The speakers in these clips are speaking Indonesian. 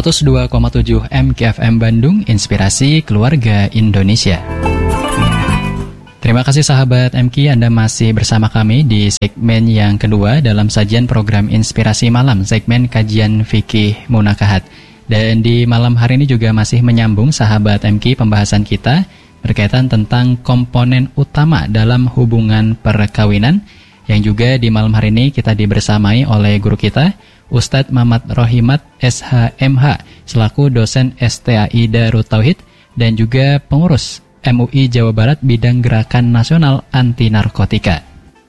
102,7 MKFM Bandung, Inspirasi Keluarga Indonesia. Terima kasih sahabat MK, Anda masih bersama kami di segmen yang kedua dalam sajian program Inspirasi Malam, segmen kajian fikih munakahat. Dan di malam hari ini juga masih menyambung sahabat MK pembahasan kita berkaitan tentang komponen utama dalam hubungan perkawinan, yang juga di malam hari ini kita dibersamai oleh guru kita Ustadz Mamat Rohimat SHMH selaku dosen STAI Darut Tauhid dan juga pengurus MUI Jawa Barat bidang Gerakan Nasional Anti Narkotika.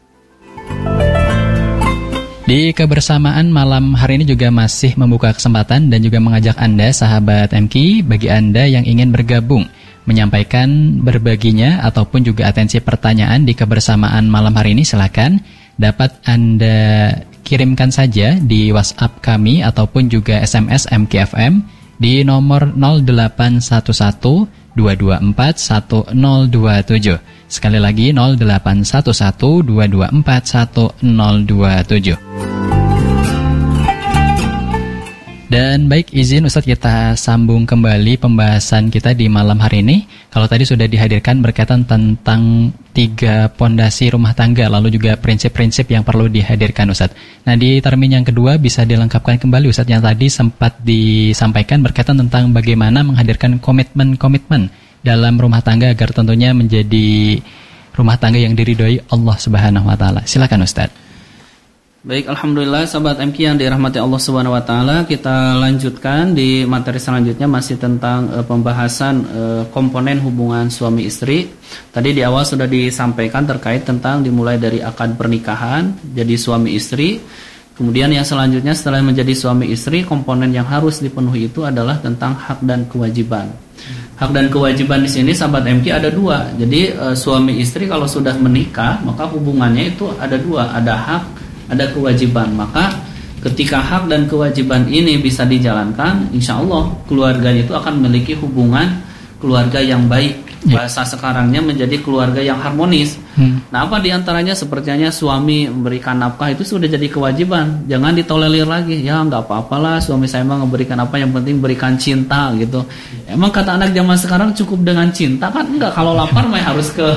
Di kebersamaan malam hari ini juga masih membuka kesempatan dan juga mengajak Anda sahabat MK, bagi Anda yang ingin bergabung menyampaikan berbaginya ataupun juga atensi pertanyaan di kebersamaan malam hari ini, silakan dapat Anda kirimkan saja di WhatsApp kami ataupun juga SMS MKFM di nomor 0811 224 1027. Sekali lagi 0811 224 1027. Dan baik, izin Ustadz kita sambung kembali pembahasan kita di malam hari ini. Kalau tadi sudah dihadirkan berkaitan tentang 3 pondasi rumah tangga, lalu juga prinsip-prinsip yang perlu dihadirkan Ustadz. Nah, di termin yang kedua bisa dilengkapkan kembali Ustadz yang tadi sempat disampaikan berkaitan tentang bagaimana menghadirkan komitmen-komitmen dalam rumah tangga agar tentunya menjadi rumah tangga yang diridhoi Allah Subhanahu wa taala. Silakan Ustadz. Baik, alhamdulillah sahabat MK yang dirahmati Allah Subhanahu wa taala, kita lanjutkan di materi selanjutnya masih tentang pembahasan komponen hubungan suami istri. Tadi di awal sudah disampaikan terkait tentang dimulai dari akad pernikahan jadi suami istri. Kemudian yang selanjutnya setelah menjadi suami istri, komponen yang harus dipenuhi itu adalah tentang hak dan kewajiban. Hak dan kewajiban di sini sahabat MK ada 2. Jadi suami istri kalau sudah menikah, maka hubungannya itu ada 2, ada hak, ada kewajiban. Maka ketika hak dan kewajiban ini bisa dijalankan, insya Allah keluarganya itu akan memiliki hubungan keluarga yang baik. Bahasa sekarangnya menjadi keluarga yang harmonis. Nah, apa diantaranya sepertinya suami memberikan nafkah itu sudah jadi kewajiban. Jangan ditolerir lagi. Ya nggak apa-apalah suami saya mah memberikan apa, yang penting berikan cinta gitu. Emang kata anak zaman sekarang cukup dengan cinta kan? Enggak, kalau lapar mah harus ke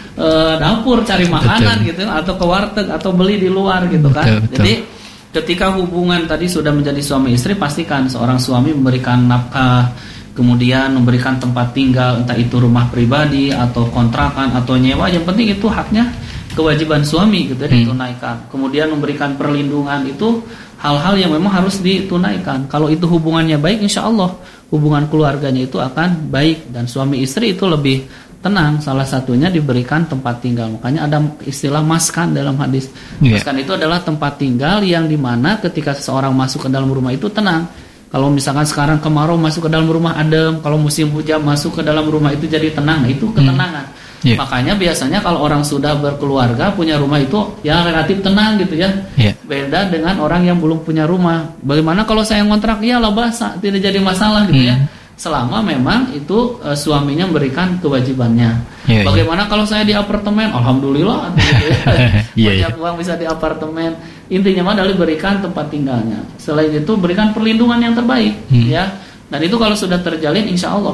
dapur cari makanan gitu, atau ke warteg atau beli di luar gitu kan. Jadi ketika hubungan tadi sudah menjadi suami istri, pastikan seorang suami memberikan nafkah, kemudian memberikan tempat tinggal, entah itu rumah pribadi atau kontrakan atau nyewa, yang penting itu haknya, kewajiban suami gitu ditunaikan. Kemudian memberikan perlindungan, itu hal-hal yang memang harus ditunaikan. Kalau itu hubungannya baik, insya Allah hubungan keluarganya itu akan baik, dan suami istri itu lebih tenang. Salah satunya diberikan tempat tinggal. Makanya ada istilah maskan dalam hadis. Maskan itu adalah tempat tinggal yang dimana ketika seseorang masuk ke dalam rumah itu tenang. Kalau misalkan sekarang kemarau masuk ke dalam rumah adem, kalau musim hujan masuk ke dalam rumah itu jadi tenang. Nah, itu ketenangan. Makanya biasanya kalau orang sudah berkeluarga punya rumah itu ya relatif tenang gitu ya. Beda dengan orang yang belum punya rumah. Bagaimana kalau saya ngontrak? Ya lah basah, tidak jadi masalah gitu ya. Selama memang itu suaminya memberikan kewajibannya. Bagaimana kalau saya di apartemen? Alhamdulillah gitu ya. Banyak uang bisa di apartemen. Intinya adalah berikan tempat tinggalnya. Selain itu berikan perlindungan yang terbaik ya. Dan itu kalau sudah terjalin, insya Allah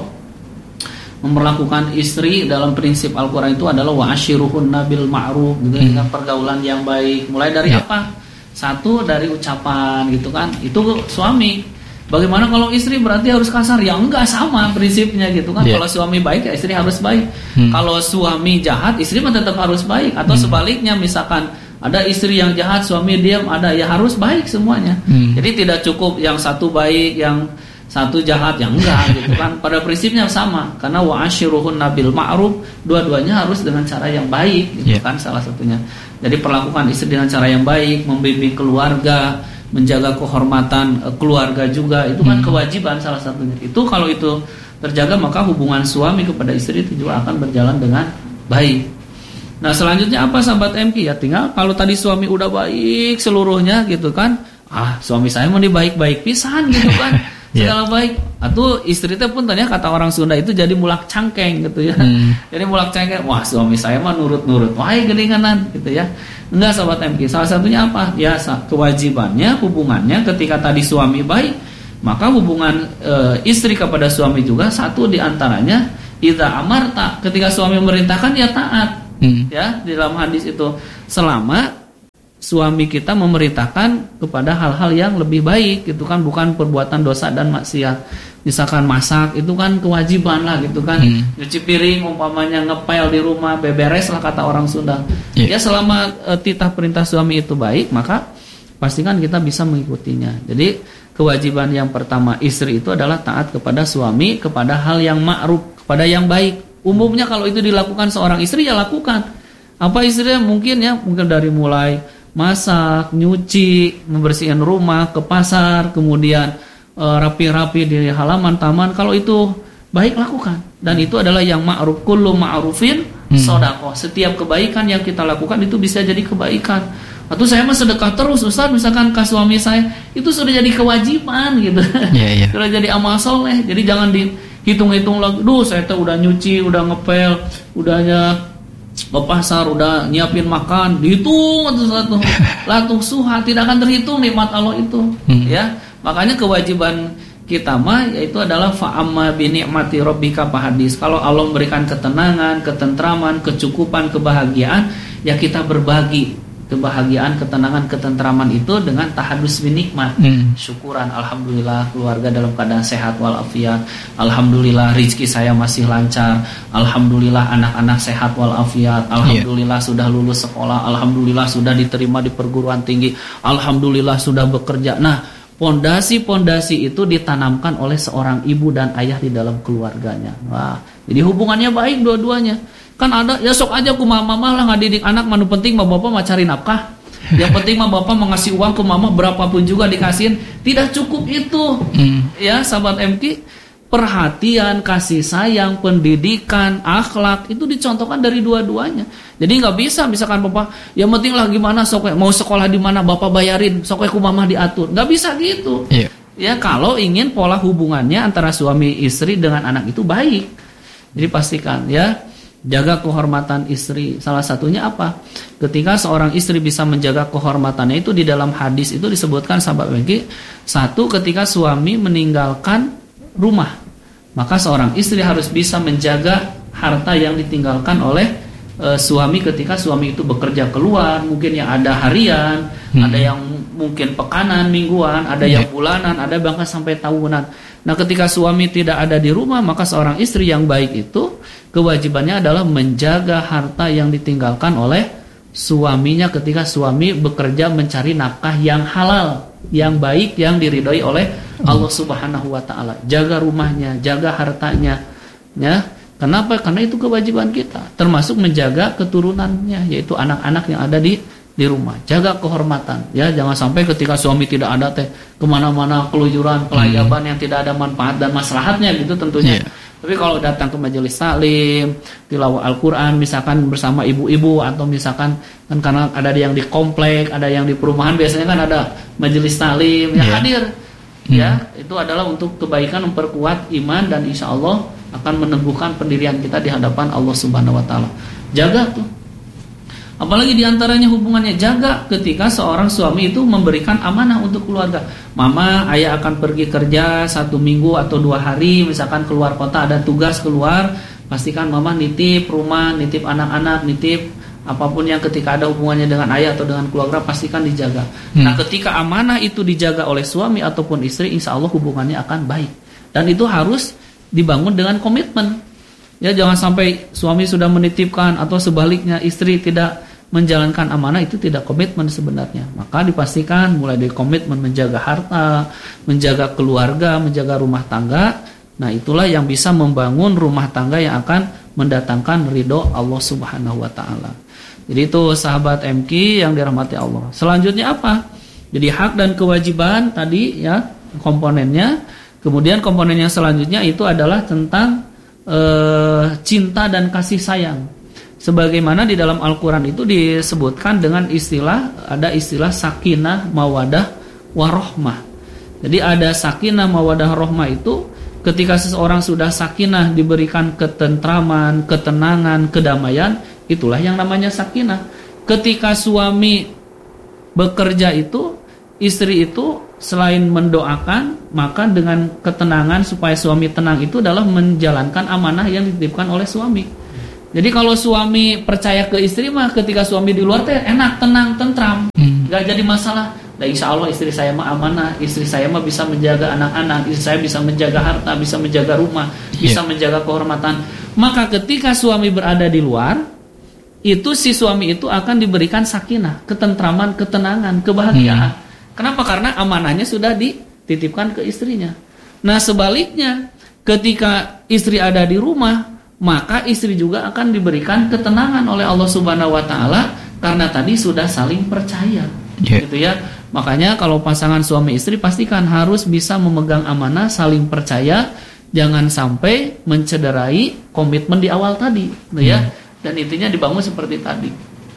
memperlakukan istri dalam prinsip Al-Quran itu adalah wa'ashiruhunna bil ma'ruf gitu, dengan pergaulan yang baik. Mulai dari apa? Satu, dari ucapan gitu kan. Itu suami. Bagaimana kalau istri berarti harus kasar? Ya enggak, sama prinsipnya gitu kan. Kalau suami baik ya istri harus baik. Kalau suami jahat, istri mah tetap harus baik. Atau sebaliknya, misalkan ada istri yang jahat, suami diam, ada ya harus baik semuanya. Jadi tidak cukup yang satu baik, yang satu jahat, yang enggak gitu kan. Pada prinsipnya sama. Karena wa'ashiruhunna bil ma'ruf, dua-duanya harus dengan cara yang baik gitu kan, salah satunya. Jadi perlakukan istri dengan cara yang baik, membimbing keluarga, menjaga kehormatan keluarga juga, itu kan kewajiban salah satunya. Itu kalau itu terjaga, maka hubungan suami kepada istri itu juga akan berjalan dengan baik. Nah, selanjutnya apa sahabat MK? Ya tinggal kalau tadi suami udah baik seluruhnya gitu kan, suami saya mau baik-baik pisan gitu kan, segala baik. Atau istri itu pun tanya kata orang Sunda itu jadi mulak cangkeng gitu ya. Jadi mulak cangkeng, wah suami saya mah nurut-nurut, wah geninganan gitu ya. Enggak sahabat MK, salah satunya apa? Ya kewajibannya, hubungannya ketika tadi suami baik, Maka hubungan istri kepada suami juga satu diantaranya idza amarta, ketika suami memerintahkan ya taat. Ya, di dalam hadis itu selama suami kita memerintahkan kepada hal-hal yang lebih baik gitu kan, bukan perbuatan dosa dan maksiat. Misalkan masak itu kan kewajiban lah gitu kan. Nyuci piring umpamanya, ngepel di rumah, beberes lah kata orang Sunda. Ya selama titah perintah suami itu baik, maka pastikan kita bisa mengikutinya. Jadi kewajiban yang pertama istri itu adalah taat kepada suami, kepada hal yang ma'ruf, kepada yang baik. Umumnya kalau itu dilakukan seorang istri ya lakukan. Apa istrinya mungkin dari mulai masak, nyuci, membersihkan rumah, ke pasar, kemudian rapi-rapi di halaman taman. Kalau itu baik lakukan. Dan itu adalah yang ma'ruf. Kullu ma'rufin shadaqah. Setiap kebaikan yang kita lakukan itu bisa jadi kebaikan. Atau saya mah sedekah terus Ustaz, misalkan ke suami saya, itu sudah jadi kewajiban gitu. Sudah jadi amal soleh. Jadi jangan dihitung-hitung lagi. Duh, saya tuh udah nyuci, udah ngepel, udahnya ke pasar, udah nyiapin makan, dihitung satu-satu. Latuh suha, tidak akan terhitung nikmat Allah itu. Ya, makanya kewajiban kita mah yaitu adalah fa'amma bi ni'mati rabbika hadis. Kalau Allah memberikan ketenangan, ketentraman, kecukupan, kebahagiaan, ya kita berbagi kebahagiaan, ketenangan, ketentraman itu dengan tahadus bin nikmat. Syukuran, alhamdulillah keluarga dalam keadaan sehat walafiat. Alhamdulillah rizki saya masih lancar. Alhamdulillah anak-anak sehat walafiat. Alhamdulillah sudah lulus sekolah. Alhamdulillah sudah diterima di perguruan tinggi. Alhamdulillah sudah bekerja. Nah, pondasi-pondasi itu ditanamkan oleh seorang ibu dan ayah di dalam keluarganya. Wah, jadi hubungannya baik dua-duanya. Kan ada, ya sok aja ku mama lah ngadidik anak, manu penting mah bapak mah cari nafkah. Yang penting mah bapak mau ngasih uang ke mama berapapun juga dikasihin. Tidak cukup itu. Ya sahabat MK, perhatian, kasih sayang, pendidikan, akhlak itu dicontohkan dari dua-duanya. Jadi nggak bisa misalkan bapak, yang penting lah gimana sok mau sekolah di mana bapak bayarin, sok ku mama diatur. Nggak bisa gitu. Ya kalau ingin pola hubungannya antara suami istri dengan anak itu baik. Jadi pastikan ya, jaga kehormatan istri. Salah satunya apa? Ketika seorang istri bisa menjaga kehormatannya itu di dalam hadis itu disebutkan sahabat bagi satu, ketika suami meninggalkan rumah, maka seorang istri harus bisa menjaga harta yang ditinggalkan oleh suami ketika suami itu bekerja keluar. Mungkin yang ada harian, ada yang mungkin pekanan, mingguan, ada yang bulanan, ada bahkan sampai tahunan. Nah ketika suami tidak ada di rumah, maka seorang istri yang baik itu kewajibannya adalah menjaga harta yang ditinggalkan oleh suaminya ketika suami bekerja mencari nafkah yang halal, yang baik, yang diridhoi oleh Allah Subhanahu wa taala. Jaga rumahnya, jaga hartanya. Ya. Kenapa? Karena itu kewajiban kita, termasuk menjaga keturunannya, yaitu anak-anak yang ada di rumah. Jaga kehormatan. Ya, jangan sampai ketika suami tidak ada kemana-mana keluyuran, kelayaban yang tidak ada manfaat dan maslahatnya gitu tentunya. Tapi kalau datang ke majelis taklim, tilawah Al-Quran misalkan bersama ibu-ibu, atau misalkan kan karena ada yang di komplek, ada yang di perumahan, biasanya kan ada majelis taklim, ya hadir. Ya, itu adalah untuk kebaikan, memperkuat iman, dan insya Allah akan meneguhkan pendirian kita di hadapan Allah Subhanahu wa taala. Jaga tuh. Apalagi diantaranya hubungannya, jaga ketika seorang suami itu memberikan amanah untuk keluarga. Mama, ayah akan pergi kerja 1 minggu atau 2 hari, misalkan keluar kota, ada tugas keluar, pastikan mama nitip rumah, nitip anak-anak, nitip apapun yang ketika ada hubungannya dengan ayah atau dengan keluarga, pastikan dijaga. Nah ketika amanah itu dijaga oleh suami ataupun istri, insya Allah hubungannya akan baik. Dan itu harus dibangun dengan komitmen. Ya, jangan sampai suami sudah menitipkan atau sebaliknya istri tidak menjalankan amanah, itu tidak komitmen sebenarnya. Maka dipastikan mulai dari komitmen menjaga harta, menjaga keluarga, menjaga rumah tangga. Nah, itulah yang bisa membangun rumah tangga yang akan mendatangkan ridho Allah Subhanahu wa taala. Jadi itu sahabat MK yang dirahmati Allah. Selanjutnya apa? Jadi hak dan kewajiban tadi ya komponennya. Kemudian komponen yang selanjutnya itu adalah tentang cinta dan kasih sayang. Sebagaimana di dalam Al-Quran itu disebutkan dengan ada istilah sakinah, mawadah, warohmah. Jadi ada sakinah, mawadah, rohmah itu ketika seseorang sudah sakinah, diberikan ketentraman, ketenangan, kedamaian, itulah yang namanya sakinah. Ketika suami bekerja itu, istri itu selain mendoakan, maka dengan ketenangan supaya suami tenang itu adalah menjalankan amanah yang dititipkan oleh suami. Jadi kalau suami percaya ke istri mah ketika suami di luar teh enak, tenang, tentram, nggak jadi masalah. Dan insya Allah istri saya mah amanah, istri saya mah bisa menjaga anak-anak, istri saya bisa menjaga harta, bisa menjaga rumah, bisa menjaga kehormatan. Maka ketika suami berada di luar, itu si suami itu akan diberikan sakinah, ketentraman, ketenangan, kebahagiaan. Kenapa? Karena amanahnya sudah dititipkan ke istrinya. Nah sebaliknya, ketika istri ada di rumah, maka istri juga akan diberikan ketenangan oleh Allah Subhanahu wa taala karena tadi sudah saling percaya. Gitu ya. Makanya kalau pasangan suami istri pastikan harus bisa memegang amanah, saling percaya, jangan sampai mencederai komitmen di awal tadi, gitu ya. Dan intinya dibangun seperti tadi.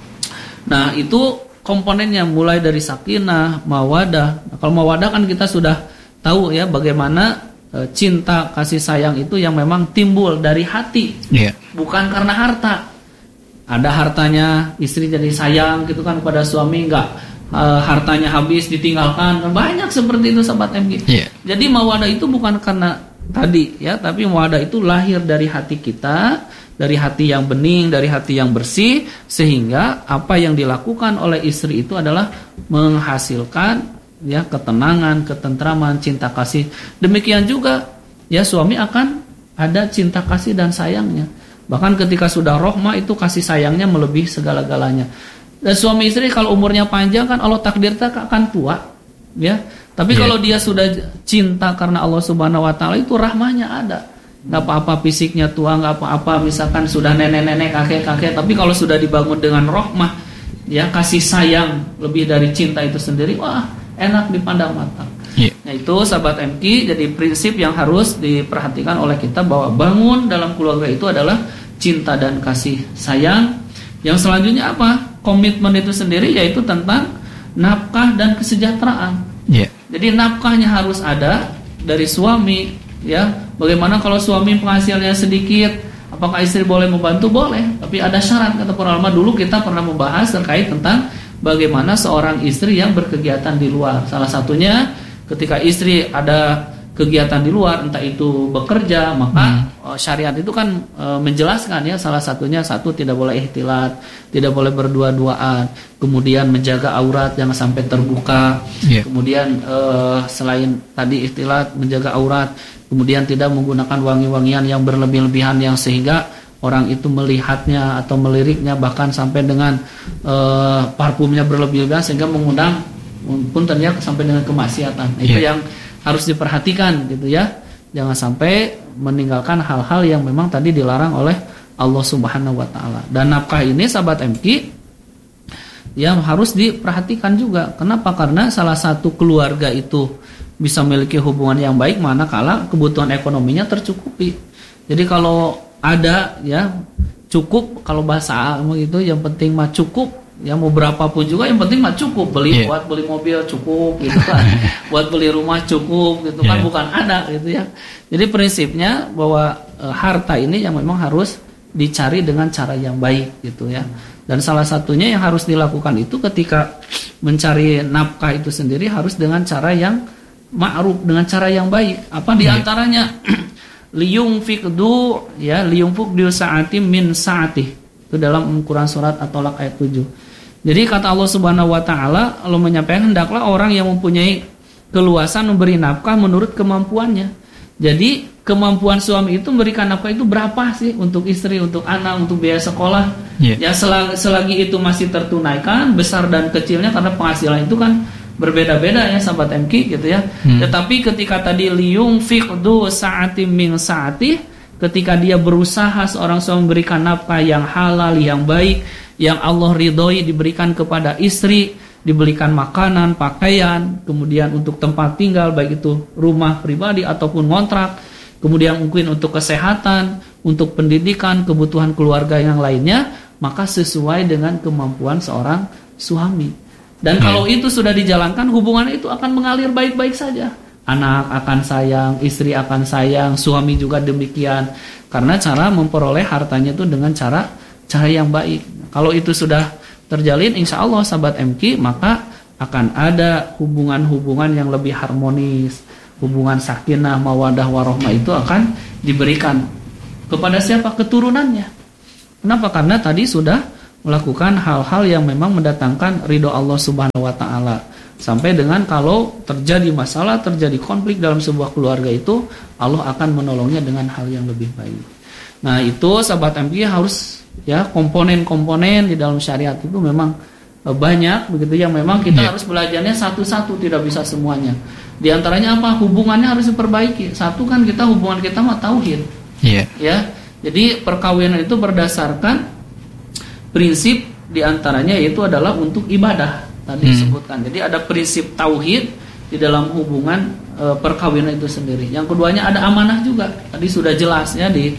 Nah, itu komponennya mulai dari sakinah, mawadah. Nah, kalau mawadah kan kita sudah tahu ya bagaimana cinta kasih sayang itu yang memang timbul dari hati, bukan karena harta. Ada hartanya istri jadi sayang gitu kan pada suami, enggak hartanya habis ditinggalkan, banyak seperti itu sahabat MG. Jadi mawadah itu bukan karena tadi ya, tapi mawadah itu lahir dari hati kita, dari hati yang bening, dari hati yang bersih, sehingga apa yang dilakukan oleh istri itu adalah menghasilkan ya ketenangan, ketentraman, cinta kasih. Demikian juga ya suami akan ada cinta kasih dan sayangnya. Bahkan ketika sudah rohmah itu kasih sayangnya melebihi segala-galanya. Dan suami istri kalau umurnya panjang kan Allah takdirkan akan tua, ya. Tapi kalau dia sudah cinta karena Allah Subhanahu wa taala itu rahmahnya ada. Enggak apa-apa fisiknya tua, enggak apa-apa misalkan sudah nenek-nenek, kakek-kakek, tapi kalau sudah dibangun dengan rohmah, ya kasih sayang lebih dari cinta itu sendiri, wah, enak dipandang mata. Nah itu sahabat MK, jadi prinsip yang harus diperhatikan oleh kita bahwa bangun dalam keluarga itu adalah cinta dan kasih sayang. Yang selanjutnya apa? Komitmen itu sendiri yaitu tentang nafkah dan kesejahteraan. Jadi nafkahnya harus ada dari suami, ya. Bagaimana kalau suami penghasilannya sedikit, apakah istri boleh membantu? Boleh, tapi ada syarat. Kata para ulama dulu kita pernah membahas terkait tentang bagaimana seorang istri yang berkegiatan di luar. Salah satunya ketika istri ada kegiatan di luar, entah itu bekerja, maka syariat itu kan menjelaskan ya, salah satunya satu tidak boleh ihtilat, tidak boleh berdua-duaan, kemudian menjaga aurat jangan sampai terbuka, kemudian selain tadi ihtilat, menjaga aurat, kemudian tidak menggunakan wangi-wangian yang berlebih-lebihan yang sehingga orang itu melihatnya atau meliriknya bahkan sampai dengan parfumnya berlebih-lebihan sehingga mengundang pun ternyata sampai dengan kemaksiatan. Itu yang harus diperhatikan gitu ya. Jangan sampai meninggalkan hal-hal yang memang tadi dilarang oleh Allah Subhanahu wa taala. Dan nafkah ini sahabat MK yang harus diperhatikan juga. Kenapa? Karena salah satu keluarga itu bisa memiliki hubungan yang baik manakala kebutuhan ekonominya tercukupi. Jadi kalau ada ya cukup, kalau bahasa gitu yang penting mah cukup. Ya mau berapapun juga yang penting mah cukup, buat beli mobil cukup gitu kan, buat beli rumah cukup gitu kan, bukan ada gitu ya. Jadi prinsipnya bahwa harta ini yang memang harus dicari dengan cara yang baik gitu ya. Dan salah satunya yang harus dilakukan itu ketika mencari nafkah itu sendiri harus dengan cara yang ma'ruf, dengan cara yang baik. Apa diantaranya? Liyunfiq du sa'atim min sa'atih. Itu dalam Quran surat At-Tolaq ayat 7. Jadi kata Allah Subhanahu wa taala, Allah menyampaikan hendaklah orang yang mempunyai keluasan memberi nafkah menurut kemampuannya. Jadi kemampuan suami itu memberikan nafkah itu berapa sih untuk istri, untuk anak, untuk biaya sekolah. Ya selagi itu masih tertunaikan, besar dan kecilnya karena penghasilan itu kan berbeda-beda ya sahabat MK gitu ya. Tetapi ketika tadi liyunfiq du sa'atim min sa'atih, ketika dia berusaha seorang suami memberikan nafkah yang halal, yang baik, yang Allah ridhoi, diberikan kepada istri, diberikan makanan, pakaian, kemudian untuk tempat tinggal, baik itu rumah pribadi ataupun kontrak, kemudian mungkin untuk kesehatan, untuk pendidikan, kebutuhan keluarga yang lainnya, maka sesuai dengan kemampuan seorang suami. Dan kalau itu sudah dijalankan, hubungan itu akan mengalir baik-baik saja. Anak akan sayang, istri akan sayang, suami juga demikian. Karena cara memperoleh hartanya itu dengan cara yang baik. Kalau itu sudah terjalin, insya Allah sahabat MK, maka akan ada hubungan-hubungan yang lebih harmonis, hubungan sakinah, mawadah, warahmah itu akan diberikan kepada siapa? Keturunannya. Kenapa? Karena tadi sudah melakukan hal-hal yang memang mendatangkan ridho Allah Subhanahu wa taala. Sampai dengan kalau terjadi masalah, terjadi konflik dalam sebuah keluarga itu, Allah akan menolongnya dengan hal yang lebih baik. Nah, itu sahabat MK harus ya, komponen-komponen di dalam syariat itu memang banyak begitu yang memang kita harus belajarnya satu-satu, tidak bisa semuanya. Di antaranya apa? Hubungannya harus diperbaiki. Satu kan kita hubungan kita mah tauhid. Ya. Jadi perkawinan itu berdasarkan prinsip di antaranya yaitu adalah untuk ibadah. Tadi disebutkan. Jadi ada prinsip tauhid di dalam hubungan perkawinan itu sendiri. Yang keduanya ada amanah juga. Tadi sudah jelas ya di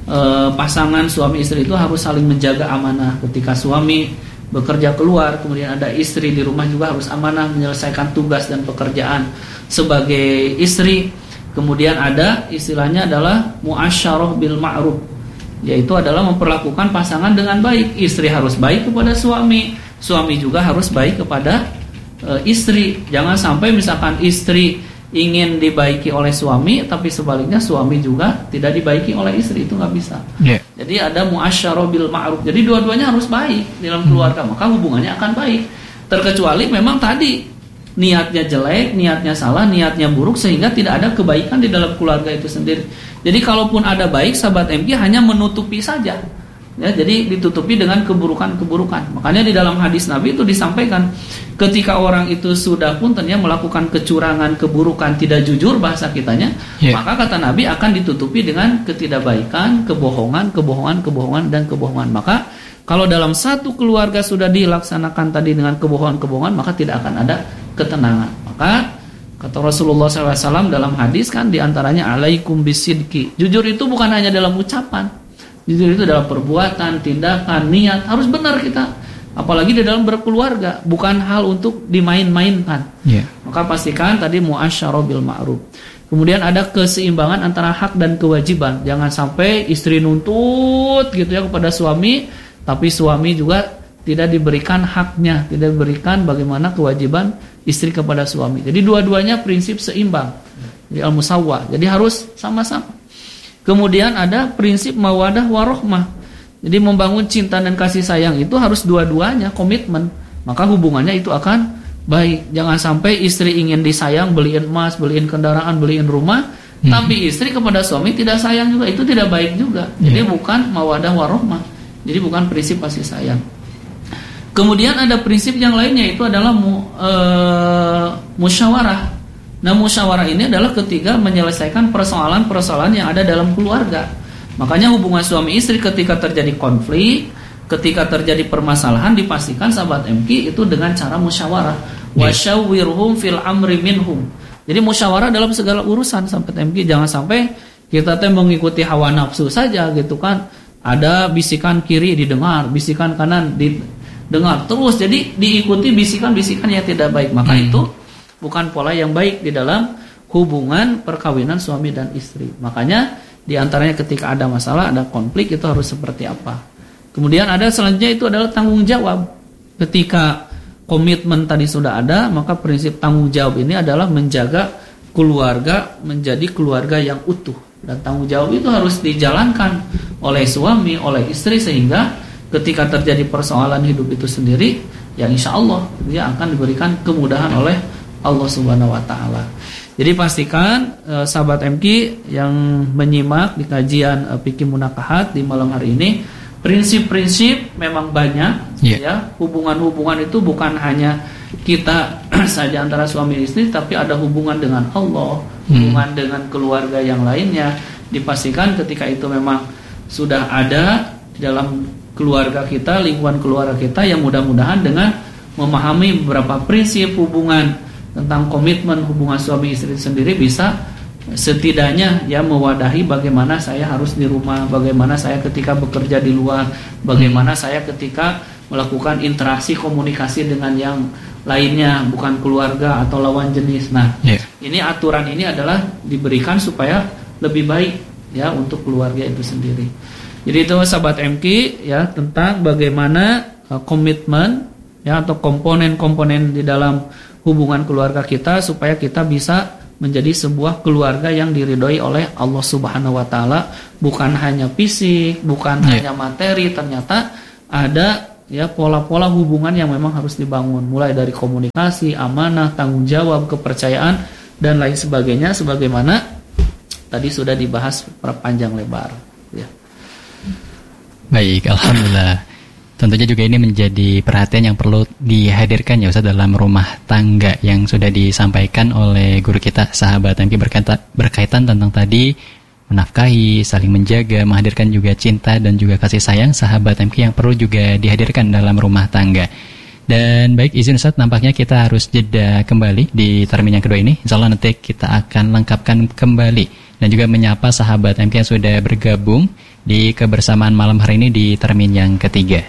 pasangan suami istri itu harus saling menjaga amanah. Ketika suami bekerja keluar, kemudian ada istri di rumah juga harus amanah menyelesaikan tugas dan pekerjaan sebagai istri. Kemudian ada istilahnya adalah muasyarah bil ma'ruf, yaitu adalah memperlakukan pasangan dengan baik. Istri harus baik kepada suami, suami juga harus baik kepada istri. Jangan sampai misalkan istri ingin dibaiki oleh suami, tapi sebaliknya suami juga tidak dibaiki oleh istri, itu nggak bisa. Jadi ada muasyarah bil ma'ruf. Jadi dua-duanya harus baik dalam keluarga, maka hubungannya akan baik. Terkecuali memang tadi niatnya jelek, niatnya salah, niatnya buruk sehingga tidak ada kebaikan di dalam keluarga itu sendiri. Jadi kalaupun ada baik, sahabat MK hanya menutupi saja. Ya, jadi ditutupi dengan keburukan-keburukan. Makanya di dalam hadis Nabi itu disampaikan ketika orang itu sudah puntennya melakukan kecurangan, keburukan, tidak jujur bahasa kitanya, maka kata Nabi akan ditutupi dengan ketidakbaikan, kebohongan Maka kalau dalam satu keluarga sudah dilaksanakan tadi dengan kebohongan, maka tidak akan ada ketenangan. Maka kata Rasulullah SAW dalam hadis kan diantaranya alaikum bisidqi. Jujur itu bukan hanya dalam ucapan, jujur itu dalam perbuatan, tindakan, niat harus benar kita. Apalagi di dalam berkeluarga, bukan hal untuk dimain-mainkan. Maka pastikan tadi muasyarah bil ma'ruf. Kemudian ada keseimbangan antara hak dan kewajiban. Jangan sampai istri nuntut gitu ya kepada suami, tapi suami juga tidak diberikan haknya, tidak diberikan bagaimana kewajiban istri kepada suami. Jadi dua-duanya prinsip seimbang, jadi al-musawwa. Jadi harus sama-sama. Kemudian ada prinsip mawadah warahmah. Jadi membangun cinta dan kasih sayang itu harus dua-duanya komitmen. Maka hubungannya itu akan baik. Jangan sampai istri ingin disayang, beliin emas, beliin kendaraan, beliin rumah, tapi istri kepada suami tidak sayang juga, itu tidak baik juga. Jadi bukan mawadah warahmah. Jadi bukan prinsip kasih sayang. Kemudian ada prinsip yang lainnya, itu adalah musyawarah. Nah, musyawarah ini adalah ketika menyelesaikan persoalan-persoalan yang ada dalam keluarga. Makanya hubungan suami istri ketika terjadi konflik, ketika terjadi permasalahan, dipastikan sahabat MK itu dengan cara musyawarah. Wasyawirhum fil amri minhum. Jadi musyawarah dalam segala urusan sahabat MK. Jangan sampai kita mengikuti hawa nafsu saja gitu kan. Ada bisikan kiri didengar, bisikan kanan didengar terus. Jadi diikuti bisikan-bisikan yang tidak baik. Maka itu bukan pola yang baik di dalam hubungan perkawinan suami dan istri. Makanya diantaranya ketika ada masalah, ada konflik, itu harus seperti apa. Kemudian ada selanjutnya itu adalah tanggung jawab. Ketika komitmen tadi sudah ada, maka prinsip tanggung jawab ini adalah menjaga keluarga menjadi keluarga yang utuh. Dan tanggung jawab itu harus dijalankan oleh suami, oleh istri, sehingga ketika terjadi persoalan hidup itu sendiri, ya insya Allah dia akan diberikan kemudahan oleh Allah Subhanahu wa taala. Jadi pastikan sahabat MK yang menyimak di kajian Fikih Munakahat di malam hari ini, prinsip-prinsip memang banyak ya. Hubungan-hubungan itu bukan hanya kita saja antara suami istri, tapi ada hubungan dengan Allah, hubungan dengan keluarga yang lainnya. Dipastikan ketika itu memang sudah ada di dalam keluarga kita, lingkungan keluarga kita, yang mudah-mudahan dengan memahami beberapa prinsip hubungan tentang komitmen hubungan suami istri sendiri, bisa setidaknya ya mewadahi bagaimana saya harus di rumah, bagaimana saya ketika bekerja di luar, bagaimana saya ketika melakukan interaksi komunikasi dengan yang lainnya, bukan keluarga atau lawan jenis. Nah, ini aturan ini adalah diberikan supaya lebih baik ya untuk keluarga itu sendiri. Jadi itu sahabat MK ya, tentang bagaimana komitmen ya, atau komponen-komponen di dalam hubungan keluarga kita supaya kita bisa menjadi sebuah keluarga yang diridhoi oleh Allah Subhanahu wa taala, bukan hanya fisik, bukan hanya materi, ternyata ada ya pola-pola hubungan yang memang harus dibangun, mulai dari komunikasi, amanah, tanggung jawab, kepercayaan dan lain sebagainya, sebagaimana tadi sudah dibahas panjang lebar ya. Baik, alhamdulillah. Tentunya juga ini menjadi perhatian yang perlu dihadirkan ya Ustaz dalam rumah tangga yang sudah disampaikan oleh guru kita sahabat MK berkaitan tentang tadi menafkahi, saling menjaga, menghadirkan juga cinta dan juga kasih sayang sahabat MK yang perlu juga dihadirkan dalam rumah tangga. Dan baik, izin Ustaz, nampaknya kita harus jeda kembali di termin yang kedua ini. Insyaallah nanti kita akan lengkapkan kembali dan juga menyapa sahabat MK yang sudah bergabung di kebersamaan malam hari ini di termin yang ketiga.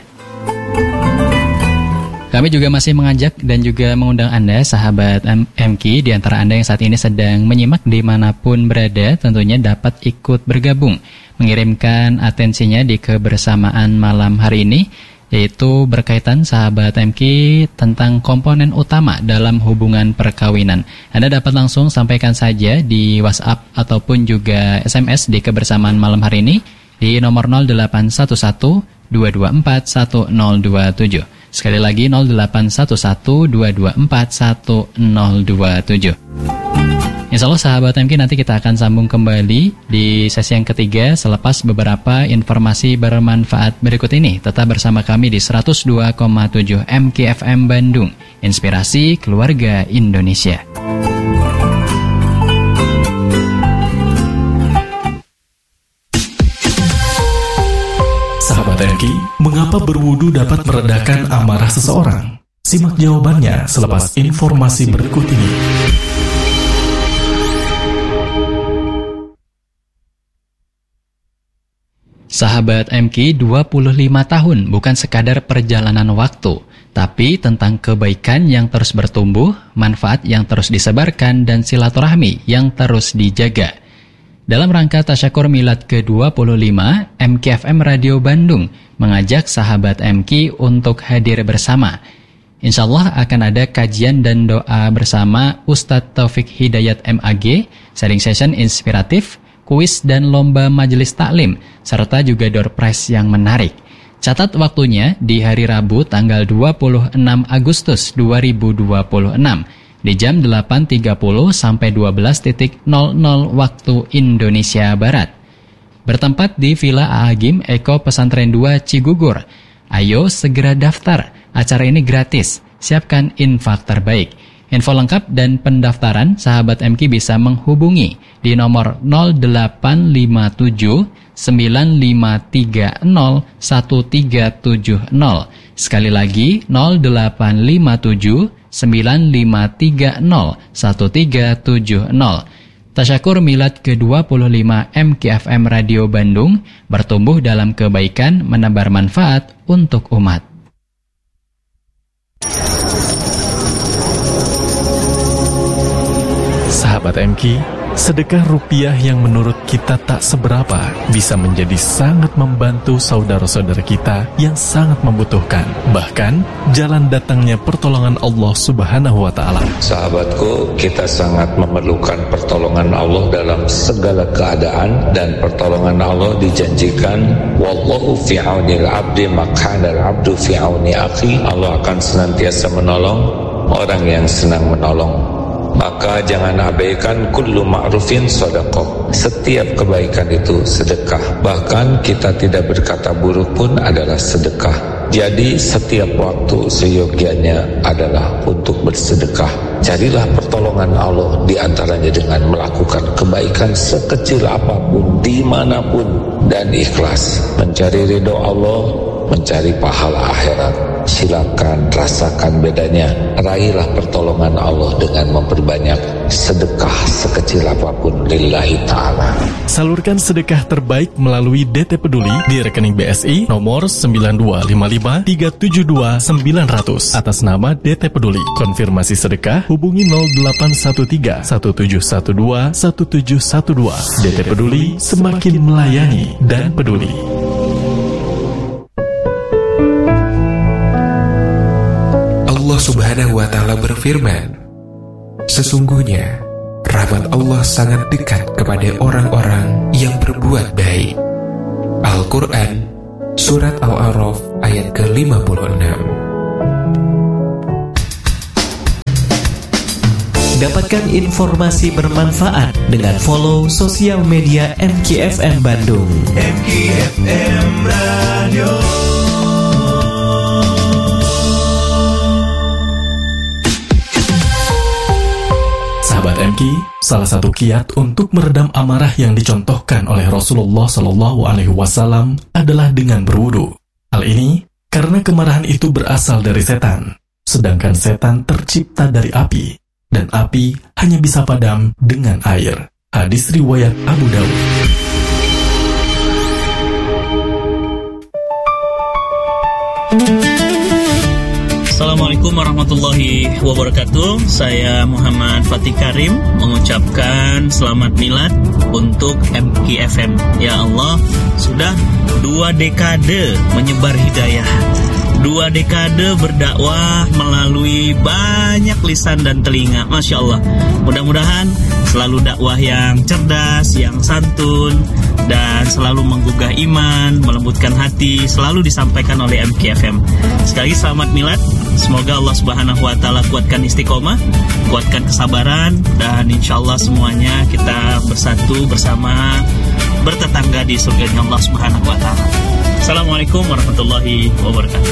Kami juga masih mengajak dan juga mengundang Anda, sahabat MK, di antara Anda yang saat ini sedang menyimak dimanapun berada, tentunya dapat ikut bergabung, mengirimkan atensinya di kebersamaan malam hari ini, yaitu berkaitan sahabat MK tentang komponen utama dalam hubungan perkawinan. Anda dapat langsung sampaikan saja di WhatsApp ataupun juga SMS di kebersamaan malam hari ini di nomor 0811 224 1027. Sekali lagi 0811-224-1027. Insyaallah sahabat MK, nanti kita akan sambung kembali di sesi yang ketiga selepas beberapa informasi bermanfaat berikut ini. Tetap bersama kami di 102,7 MK FM Bandung, Inspirasi Keluarga Indonesia. Sahabat MK, mengapa berwudu dapat meredakan amarah seseorang? Simak jawabannya selepas informasi berikut ini. Sahabat MK, 25 tahun bukan sekadar perjalanan waktu, tapi tentang kebaikan yang terus bertumbuh, manfaat yang terus disebarkan, dan silaturahmi yang terus dijaga. Dalam rangka Tasyakur Milad ke-25, MKFM Radio Bandung mengajak sahabat MK untuk hadir bersama. Insyaallah akan ada kajian dan doa bersama Ustadz Taufik Hidayat MAG, sharing session inspiratif, kuis dan lomba majelis taklim, serta juga door prize yang menarik. Catat waktunya di hari Rabu tanggal 26 Agustus 2026. Di jam 8.30 sampai 12.00 waktu Indonesia Barat. Bertempat di Villa Agim Eko Pesantren 2 Cigugur. Ayo segera daftar, acara ini gratis, siapkan infak terbaik. Info lengkap dan pendaftaran sahabat MK bisa menghubungi di nomor 0857 9530 1370. Sekali lagi 0857 9530 1370. Tasyakur Milad ke-25 MKFM Radio Bandung bertumbuh dalam kebaikan, menebar manfaat untuk umat. Sahabat MK, sedekah rupiah yang menurut kita tak seberapa bisa menjadi sangat membantu saudara-saudara kita yang sangat membutuhkan. Bahkan, jalan datangnya pertolongan Allah Subhanahu wa Ta'ala. Sahabatku, kita sangat memerlukan pertolongan Allah dalam segala keadaan, dan pertolongan Allah dijanjikan, wallahu fi aunil abdi makana al-abdu fi auni akhi. Allah akan senantiasa menolong orang yang senang menolong. Maka jangan abaikan kullu ma'rufin sedekah. Setiap kebaikan itu sedekah. Bahkan kita tidak berkata buruk pun adalah sedekah. Jadi setiap waktu seyogianya adalah untuk bersedekah. Carilah pertolongan Allah di antaranya dengan melakukan kebaikan sekecil apapun, dimanapun, dan ikhlas. Mencari ridho Allah, mencari pahala akhirat. Silakan rasakan bedanya. Raihlah pertolongan Allah dengan memperbanyak sedekah sekecil apapun lillahi ta'ala. Salurkan sedekah terbaik melalui DT Peduli di rekening BSI nomor 9255372900 atas nama DT Peduli. Konfirmasi sedekah hubungi 0813 1712 1712. DT Peduli, semakin melayani dan peduli. Subhanahu wa Ta'ala berfirman, sesungguhnya rahmat Allah sangat dekat kepada orang-orang yang berbuat baik. Al-Quran, Surat Al-A'raf ayat ke-56. Dapatkan informasi bermanfaat dengan follow sosial media MKFM Bandung. MKFM Radio. Sahabat MK, salah satu kiat untuk meredam amarah yang dicontohkan oleh Rasulullah SAW adalah dengan berwudu. Hal ini karena kemarahan itu berasal dari setan, sedangkan setan tercipta dari api, dan api hanya bisa padam dengan air. Hadis riwayat Abu Daud. Assalamualaikum warahmatullahi wabarakatuh. Saya Muhammad Fatih Karim mengucapkan selamat milad untuk MKFM. Ya Allah, sudah 2 dekade menyebar hidayah, 2 dekade berdakwah melalui banyak lisan dan telinga. Masya Allah, mudah-mudahan selalu dakwah yang cerdas, yang santun, dan selalu menggugah iman, melembutkan hati, selalu disampaikan oleh MKFM. Sekali lagi selamat milad. Semoga Allah Subhanahu wa Ta'ala kuatkan istiqomah, kuatkan kesabaran, dan insya Allah semuanya kita bersatu bersama, bertetangga di surganya Allah Subhanahu wa Ta'ala. Assalamualaikum warahmatullahi wabarakatuh.